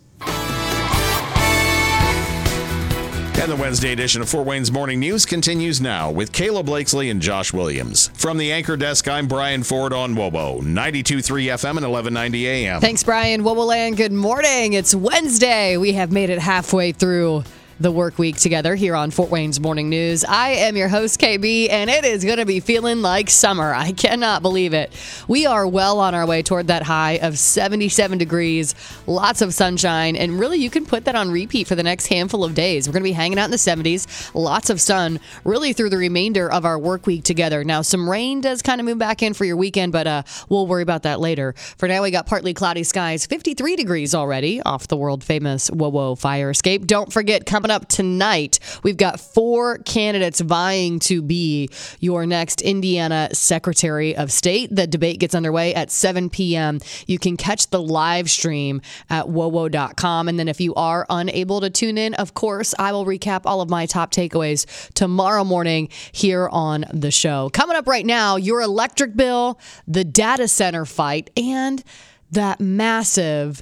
And the Wednesday edition of Fort Wayne's Morning News continues now with Kayla Blakesley and Josh Williams. From the anchor desk, I'm Brian Ford on WOWO 92.3 FM and 1190 AM. Thanks, Brian. WOWO Land, good morning. It's Wednesday. We have made it halfway through the work week together here on Fort Wayne's Morning News. I am your host, KB, and it is going to be feeling like summer. I cannot believe it. We are well on our way toward that high of 77 degrees, lots of sunshine, and really you can put that on repeat for the next handful of days. We're going to be hanging out in the 70s, lots of sun, really through the remainder of our work week together. Now, some rain does kind of move back in for your weekend, but we'll worry about that later. For now, we got partly cloudy skies, 53 degrees already off the world-famous WOWO fire escape. Don't forget, coming coming up tonight. We've got 4 candidates vying to be your next Indiana Secretary of State. The debate gets underway at 7 p.m. You can catch the live stream at wowo.com. And then if you are unable to tune in, of course, I will recap all of my top takeaways tomorrow morning here on the show. Coming up right now, your electric bill, the data center fight, and that massive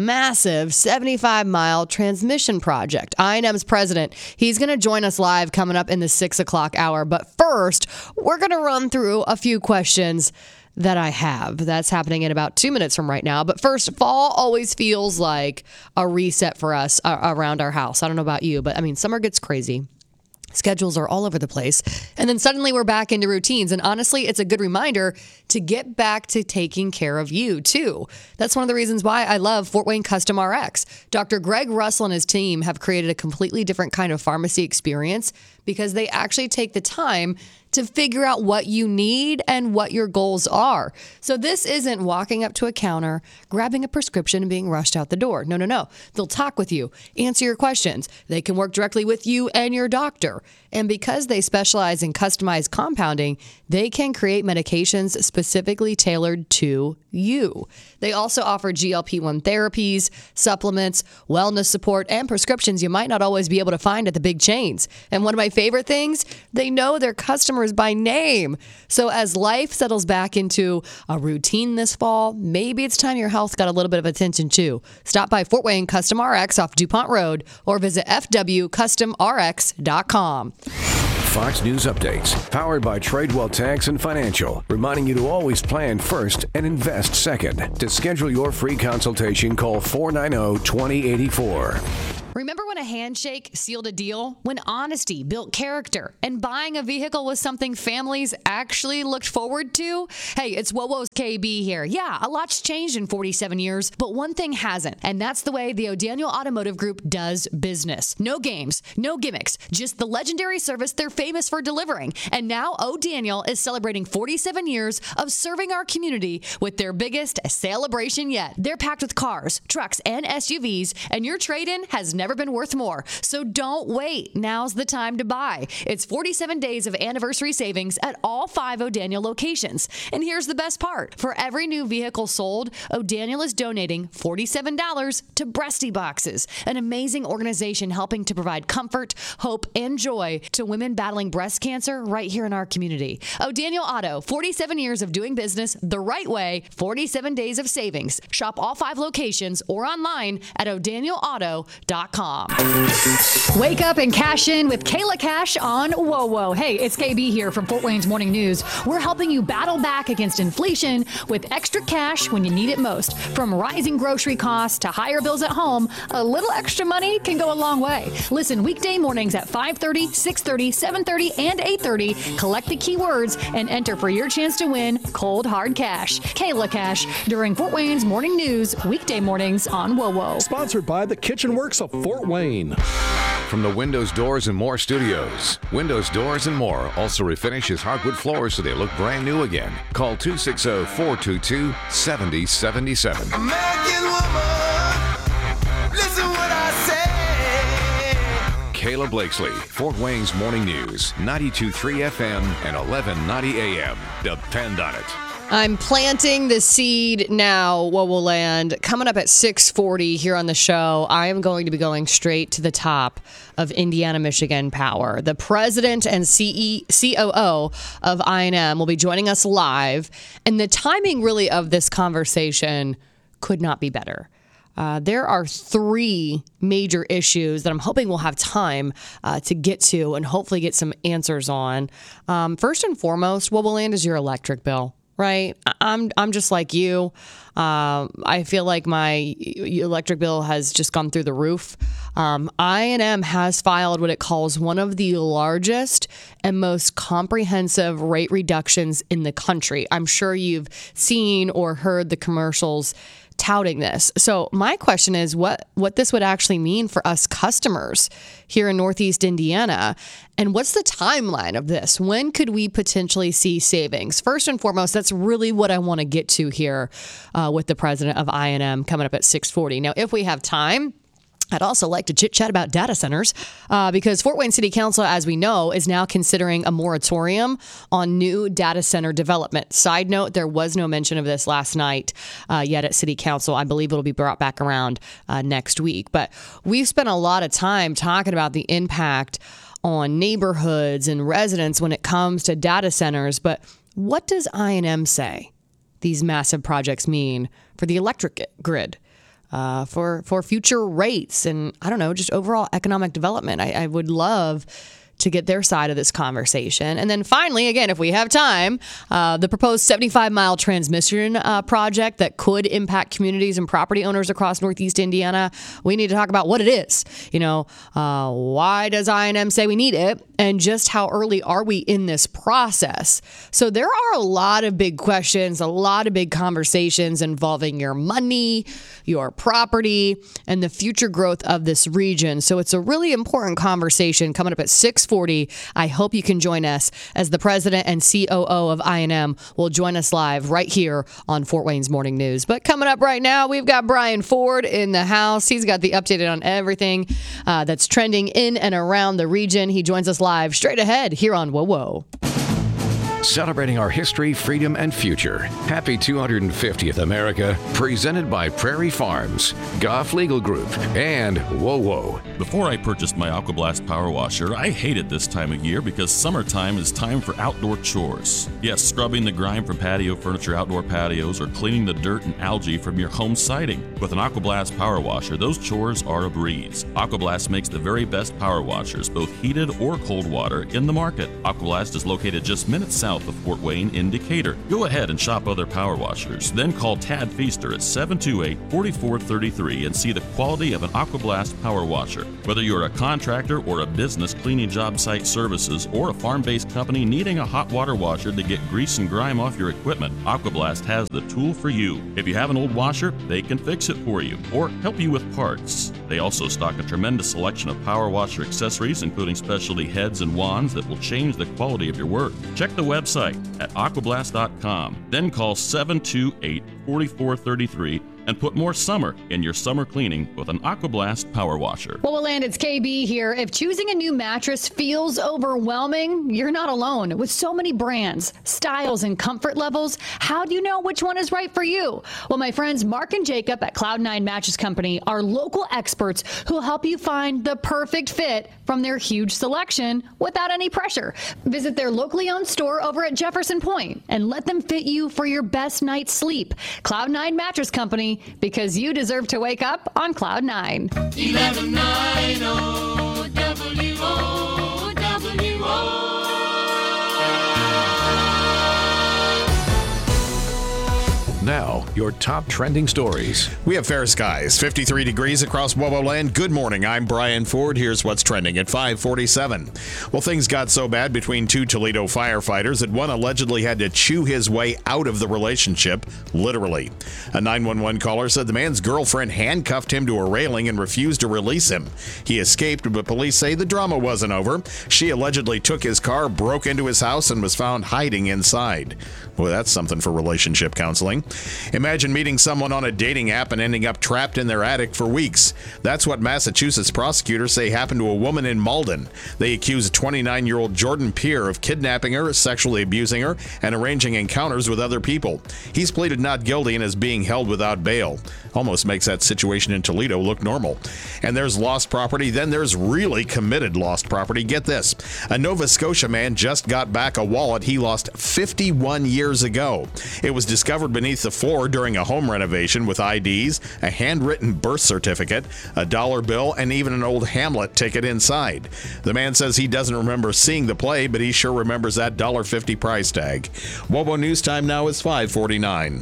75-mile transmission project. I&M's president, he's going to join us live coming up in the 6 o'clock hour. But first, we're going to run through a few questions that I have. That's happening in about 2 minutes from right now. But first, fall always feels like a reset for us around our house. I don't know about you, but I mean, summer gets crazy. Schedules are all over the place. And then suddenly we're back into routines. And honestly, it's a good reminder to get back to taking care of you, too. That's one of the reasons why I love Fort Wayne Custom RX. Dr. Greg Russell and his team have created a completely different kind of pharmacy experience because they actually take the time to figure out what you need and what your goals are. So this isn't walking up to a counter, grabbing a prescription and being rushed out the door. No. They'll talk with you, answer your questions. They can work directly with you and your doctor. And because they specialize in customized compounding, they can create medications specifically tailored to you. They also offer GLP-1 therapies, supplements, wellness support, and prescriptions you might not always be able to find at the big chains. And one of my favorite things, they know their customers by name. So as life settles back into a routine this fall, maybe it's time your health got a little bit of attention too. Stop by Fort Wayne Custom RX off DuPont Road or visit fwcustomrx.com. Fox News Updates, powered by Tradewell Tax and Financial, reminding you to always plan first and invest second. To schedule your free consultation, call 490-2084. Remember when a handshake sealed a deal? When honesty built character and buying a vehicle was something families actually looked forward to? Hey, it's WOWO's KB here. Yeah, a lot's changed in 47 years, but one thing hasn't, and that's the way the O'Daniel Automotive Group does business. No games, no gimmicks, just the legendary service they're famous for delivering. And now O'Daniel is celebrating 47 years of serving our community with their biggest celebration yet. They're packed with cars, trucks, and SUVs, and your trade-in has never been worth more. So don't wait. Now's the time to buy. It's 47 days of anniversary savings at all 5 O'Daniel locations. And here's the best part. For every new vehicle sold, O'Daniel is donating $47 to Breasty Boxes, an amazing organization helping to provide comfort, hope, and joy to women battling breast cancer right here in our community. O'Daniel Auto, 47 years of doing business the right way, 47 days of savings. Shop all 5 locations or online at o'danielauto.com. Wake up and cash in with Kayla Cash on WOWO. Hey, it's KB here from Fort Wayne's Morning News. We're helping you battle back against inflation with extra cash when you need it most. From rising grocery costs to higher bills at home, a little extra money can go a long way. Listen, weekday mornings at 5:30, 6:30, 7:30, and 8:30. Collect the keywords and enter for your chance to win cold, hard cash. Kayla Cash during Fort Wayne's Morning News, weekday mornings on WOWO. Sponsored by the Kitchen Works of Fort Wayne. From the Windows, Doors, and More studios, Windows, Doors, and More also refinishes hardwood floors so they look brand new again. Call 260-422-7077. American woman, listen what I say. Kayla Blakesley, Fort Wayne's Morning News, 92.3 FM and 1190 AM. Depend on it. I'm planting the seed now, WOWO Land. Coming up at 6:40 here on the show, I am going to be going straight to the top of Indiana Michigan Power. The president and COO of I&M will be joining us live, and the timing really of this conversation could not be better. There are 3 major issues that I'm hoping we'll have time to get to and hopefully get some answers on. First and foremost, WOWO Land is your electric bill. Right. I'm just like you. I feel like my electric bill has just gone through the roof. I&M has filed what it calls one of the largest and most comprehensive rate reductions in the country. I'm sure you've seen or heard the commercials touting this. So my question is what this would actually mean for us customers here in Northeast Indiana, and what's the timeline of this? When could we potentially see savings? First and foremost, that's really what I want to get to here with the president of I&M coming up at 6:40. Now, if we have time, I'd also like to chit-chat about data centers because Fort Wayne City Council, as we know, is now considering a moratorium on new data center development. Side note, there was no mention of this last night yet at City Council. I believe it'll be brought back around next week. But we've spent a lot of time talking about the impact on neighborhoods and residents when it comes to data centers. But what does I&M say these massive projects mean for the electric grid? For future rates and, I don't know, just overall economic development. I would love to get their side of this conversation. And then finally, again, if we have time, the proposed 75-mile transmission project that could impact communities and property owners across Northeast Indiana. We need to talk about what it is. Why does I&M say we need it? And just how early are we in this process? So there are a lot of big questions, a lot of big conversations involving your money, your property, and the future growth of this region. So it's a really important conversation coming up at 6:40. I hope you can join us as the president and COO of I&M will join us live right here on Fort Wayne's Morning News. But coming up right now, we've got Brian Ford in the house. He's got the updated on everything that's trending in and around the region. He joins us live straight ahead here on Whoa Whoa. Celebrating our history, freedom, and future. Happy 250th America, presented by Prairie Farms, Goff Legal Group, and Whoa Whoa. Before I purchased my AquaBlast Power Washer, I hated this time of year because summertime is time for outdoor chores. Yes, scrubbing the grime from patio furniture, outdoor patios, or cleaning the dirt and algae from your home siding. With an AquaBlast Power Washer, those chores are a breeze. AquaBlast makes the very best power washers, both heated or cold water, in the market. AquaBlast is located just minutes south of Fort Wayne in Decatur. Go ahead and shop other power washers. Then call Tad Feaster at 728-4433 and see the quality of an AquaBlast Power Washer. Whether you're a contractor or a business cleaning job site services or a farm-based company needing a hot water washer to get grease and grime off your equipment, AquaBlast has the tool for you. If you have an old washer, they can fix it for you or help you with parts. They also stock a tremendous selection of power washer accessories, including specialty heads and wands that will change the quality of your work. Check the website at aquablast.com. Then call 728-4433 and put more summer in your summer cleaning with an AquaBlast Power Washer. Well, and it's KB here. If choosing a new mattress feels overwhelming, you're not alone. With so many brands, styles, and comfort levels, how do you know which one is right for you? Well, my friends Mark and Jacob at Cloud9 Mattress Company are local experts who'll help you find the perfect fit from their huge selection without any pressure. Visit their locally owned store over at Jefferson Point and let them fit you for your best night's sleep. Cloud9 Mattress Company, because you deserve to wake up on Cloud 9. 1190 WOWO. Now, your top trending stories. We have fair skies, 53 degrees across WOWO land. Good morning. I'm Brian Ford. Here's what's trending at 5:47. Well, things got so bad between two Toledo firefighters that one allegedly had to chew his way out of the relationship, literally. A 911 caller said the man's girlfriend handcuffed him to a railing and refused to release him. He escaped, but police say the drama wasn't over. She allegedly took his car, broke into his house, and was found hiding inside. Well, that's something for relationship counseling. Imagine meeting someone on a dating app and ending up trapped in their attic for weeks. That's what Massachusetts prosecutors say happened to a woman in Malden. They accused 29-year-old Jordan Peer of kidnapping her, sexually abusing her, and arranging encounters with other people. He's pleaded not guilty and is being held without bail. Almost makes that situation in Toledo look normal. And there's lost property, then there's really committed lost property. Get this. A Nova Scotia man just got back a wallet he lost 51 years ago. It was discovered beneath the floor during a home renovation with IDs, a handwritten birth certificate, a dollar bill, and even an old Hamlet ticket inside. The man says he doesn't remember seeing the play, but he sure remembers that $1.50 price tag. WOWO News Time now is 5:49.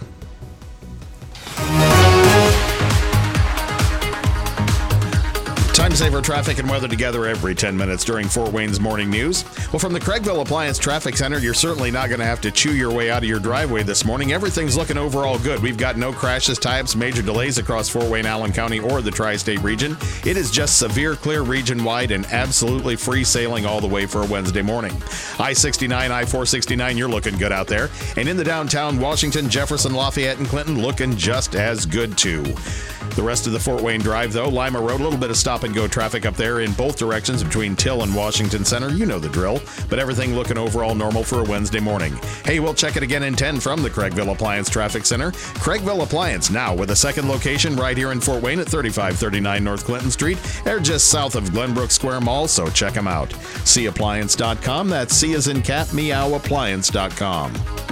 Time saver traffic and weather together every 10 minutes during Fort Wayne's Morning News. Well, from the Craigville Appliance Traffic Center, you're certainly not going to have to chew your way out of your driveway this morning. Everything's looking overall good. We've got no crashes, tie-ups, major delays across Fort Wayne, Allen County, or the Tri-State region. It is just severe clear region-wide and absolutely free sailing all the way for a Wednesday morning. I-69, I-469, you're looking good out there. And in the downtown, Washington, Jefferson, Lafayette, and Clinton looking just as good, too. The rest of the Fort Wayne Drive, though, Lima Road, a little bit of stop-and-go traffic up there in both directions between Till and Washington Center. You know the drill, but everything looking overall normal for a Wednesday morning. Hey, we'll check it again in 10 from the Craigville Appliance Traffic Center. Craigville Appliance, now with a second location right here in Fort Wayne at 3539 North Clinton Street. They're just south of Glenbrook Square Mall, so check them out. Appliance.com. That's C as in cat, meow, appliance.com.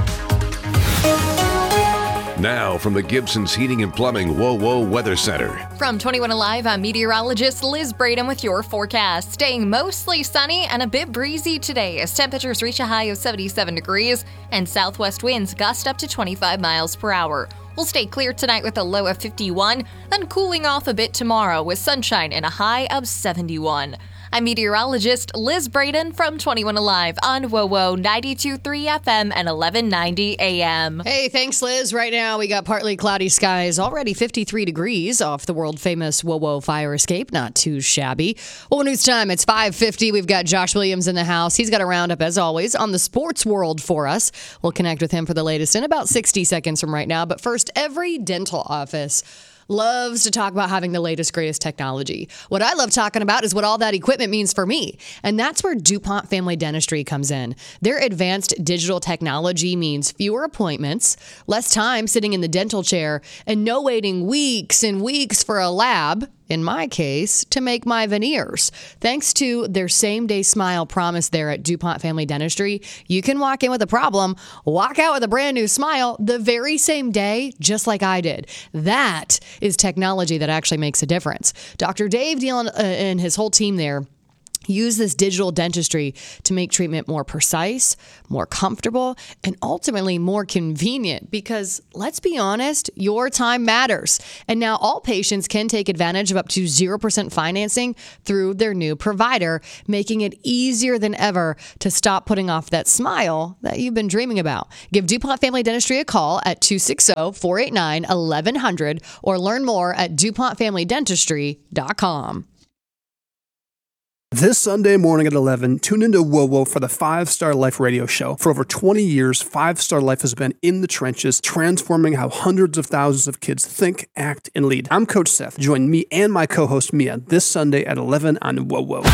Now from the Gibson's Heating and Plumbing WOWO Weather Center. From 21 Alive, I'm meteorologist Liz Braden with your forecast. Staying mostly sunny and a bit breezy today as temperatures reach a high of 77 degrees and southwest winds gust up to 25 miles per hour. We'll stay clear tonight with a low of 51, then cooling off a bit tomorrow with sunshine and a high of 71. I'm meteorologist Liz Braden from 21 Alive on WOWO 92.3 FM and 1190 AM. Hey, thanks, Liz. Right now, we got partly cloudy skies, already 53 degrees off the world-famous WOWO fire escape. Not too shabby. WOWO News Time, it's 5:50. We've got Josh Williams in the house. He's got a roundup, as always, on the sports world for us. We'll connect with him for the latest in about 60 seconds from right now. But first, every dental office loves to talk about having the latest, greatest technology. What I love talking about is what all that equipment means for me. And that's where DuPont Family Dentistry comes in. Their advanced digital technology means fewer appointments, less time sitting in the dental chair, and no waiting weeks and weeks for a lab, in my case, to make my veneers. Thanks to their same-day smile promise there at DuPont Family Dentistry, you can walk in with a problem, walk out with a brand new smile the very same day, just like I did. That is technology that actually makes a difference. Dr. Dave Deal and his whole team there use this digital dentistry to make treatment more precise, more comfortable, and ultimately more convenient because, let's be honest, your time matters. And now all patients can take advantage of up to 0% financing through their new provider, making it easier than ever to stop putting off that smile that you've been dreaming about. Give DuPont Family Dentistry a call at 260-489-1100 or learn more at DuPontFamilyDentistry.com. This Sunday morning at 11, tune into WOWO for the 5 Star Life radio show. For over 20 years, 5 Star Life has been in the trenches, transforming how hundreds of thousands of kids think, act, and lead. I'm Coach Seth. Join me and my co-host Mia this Sunday at 11 on WOWO.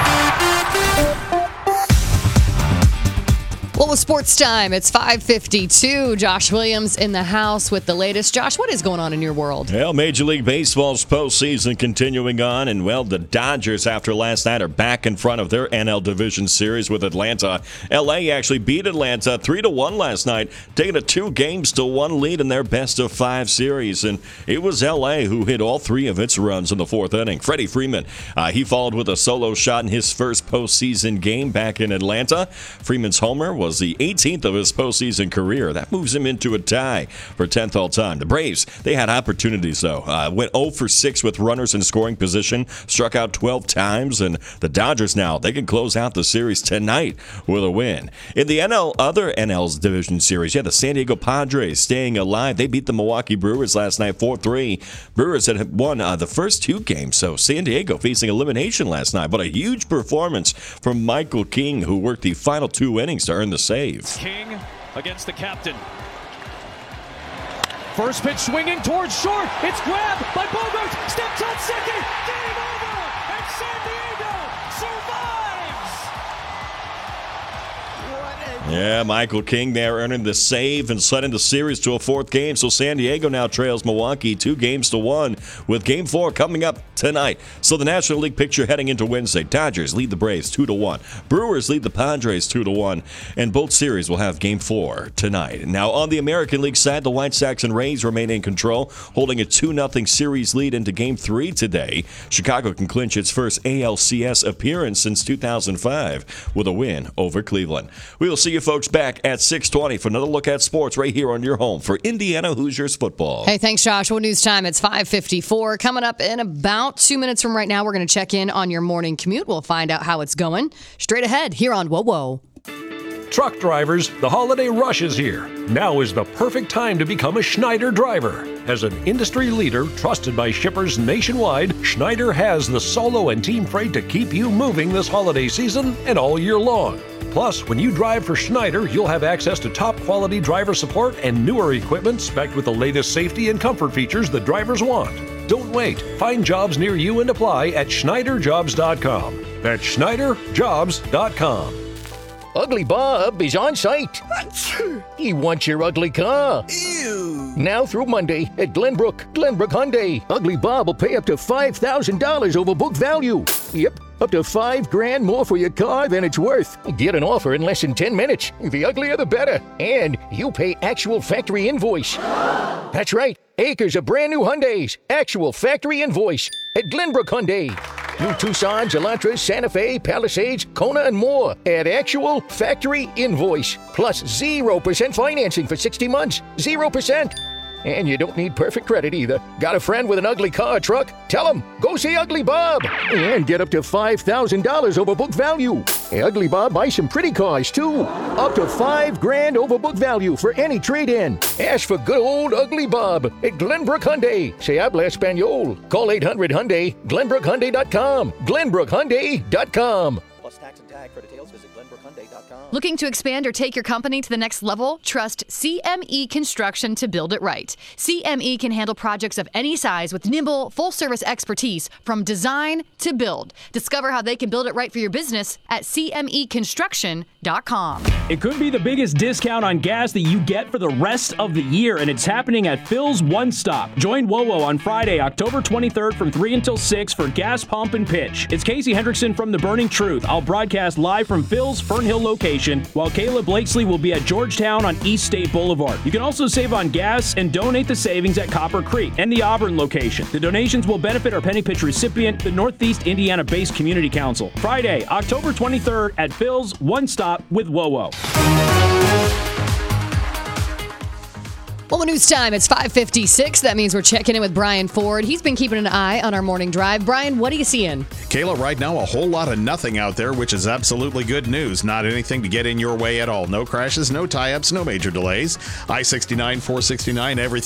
Well, with sports time, it's 5:52. Josh Williams in the house with the latest. Josh, what is going on in your world? Well, Major League Baseball's postseason continuing on, and, well, the Dodgers, after last night, are back in front of their NL Division Series with Atlanta. L.A. actually beat Atlanta 3-1 last night, taking a 2-1 lead in their best-of-5 series, and it was L.A. who hit all 3 of its runs in the 4th inning. Freddie Freeman, he followed with a solo shot in his first postseason game back in Atlanta. Freeman's homer was the 18th of his postseason career. That moves him into a tie for 10th all-time. The Braves, they had opportunities, though. Went 0 for 6 with runners in scoring position, struck out 12 times, and the Dodgers now, they can close out the series tonight with a win. In the other NL's division series, the San Diego Padres staying alive. They beat the Milwaukee Brewers last night 4-3. Brewers had won the first 2 games, so San Diego facing elimination last night. But a huge performance from Michael King, who worked the final 2 innings to earn the save. King against the captain. First pitch swinging towards short. It's grabbed by Bogaerts. Steps on second. Game over. And San Diego survives. Yeah, Michael King there earning the save and setting the series to a 4th game. So San Diego now trails Milwaukee 2-1 with Game 4 coming up tonight. So the National League picture heading into Wednesday. Dodgers lead the Braves 2-1. Brewers lead the Padres 2-1. And both series will have Game 4 tonight. Now on the American League side, the White Sox and Rays remain in control, holding a 2-0 series lead into Game 3 today. Chicago can clinch its first ALCS appearance since 2005 with a win over Cleveland. We will see you folks back at 6:20 for another look at sports right here on your home for Indiana Hoosiers football. Hey, thanks, Josh. Well, news time. It's 5:54. Coming up in about 2 minutes from right now, we're going to check in on your morning commute. We'll find out how it's going straight ahead here on Whoa Whoa. Truck drivers, the holiday rush is here. Now is the perfect time to become a Schneider driver. As an industry leader trusted by shippers nationwide, Schneider has the solo and team freight to keep you moving this holiday season and all year long. Plus, when you drive for Schneider, you'll have access to top quality driver support and newer equipment spec'd with the latest safety and comfort features the drivers want. Don't wait. Find jobs near you and apply at SchneiderJobs.com. That's SchneiderJobs.com. Ugly Bob is on site. He wants your ugly car. Ew. Now through Monday at Glenbrook Hyundai. Ugly Bob will pay up to $5,000 over book value. Yep, up to $5,000 more for your car than it's worth. Get an offer in less than 10 minutes. The uglier the better. And you pay actual factory invoice. That's right. Acres of brand new Hyundais. Actual factory invoice at Glenbrook Hyundai. New Tucsons, Elantras, Santa Fe, Palisades, Kona, and more at actual factory invoice. Plus 0% financing for 60 months. 0%. And you don't need perfect credit either. Got a friend with an ugly car or truck? Tell him, go see Ugly Bob. And get up to $5,000 over book value. Ugly Bob buys some pretty cars too. Up to $5,000 over book value for any trade-in. Ask for good old Ugly Bob at Glenbrook Hyundai. Se habla Espanol. Call 800-HYUNDAI, GlenbrookHyundai.com. GlenbrookHyundai.com. Plus tax and tag. For details, visit GlenbrookHyundai.com. Looking to expand or take your company to the next level? Trust CME Construction to build it right. CME can handle projects of any size with nimble, full-service expertise from design to build. Discover how they can build it right for your business at CMEConstruction.com. It could be the biggest discount on gas that you get for the rest of the year, and it's happening at Phil's One Stop. Join WoWo on Friday, October 23rd from 3 until 6 for Gas Pump and Pitch. It's Casey Hendrickson from The Burning Truth. I'll broadcast live from Phil's Fernhill location, while Kayla Blakesley will be at Georgetown on East State Boulevard. You can also save on gas and donate the savings at Copper Creek and the Auburn location. The donations will benefit our Penny Pitch recipient, the Northeast Indiana-based Community Council. Friday, October 23rd at Phil's One Stop with WoWo. Well, the news time, it's 5:56. That means we're checking in with Brian Ford. He's been keeping an eye on our morning drive. Brian, what are you seeing? Kayla, right now, a whole lot of nothing out there, which is absolutely good news. Not anything to get in your way at all. No crashes, no tie-ups, no major delays. I-69, 469, everything